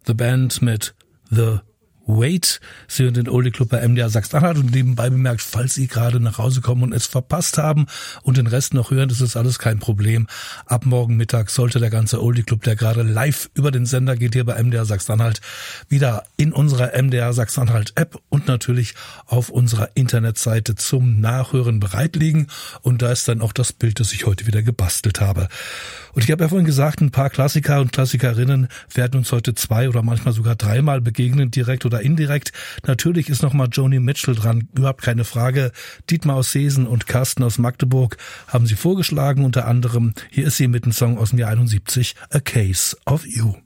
The Band mit The Wait. Sie hören den Oldie Club bei MDR Sachsen-Anhalt und nebenbei bemerkt, falls Sie gerade nach Hause kommen und es verpasst haben und den Rest noch hören, das ist alles kein Problem. Ab morgen Mittag sollte der ganze Oldie Club, der gerade live über den Sender geht, hier bei MDR Sachsen-Anhalt, wieder in unserer MDR Sachsen-Anhalt App und natürlich auf unserer Internetseite zum Nachhören bereit liegen. Und da ist dann auch das Bild, das ich heute wieder gebastelt habe. Und ich habe ja vorhin gesagt, ein paar Klassiker und Klassikerinnen werden uns heute 2 oder manchmal sogar 3-mal begegnen, direkt oder indirekt. Natürlich ist nochmal Joni Mitchell dran, überhaupt keine Frage. Dietmar aus Seesen und Carsten aus Magdeburg haben sie vorgeschlagen, unter anderem. Hier ist sie mit einem Song aus dem Jahr 71, A Case of You.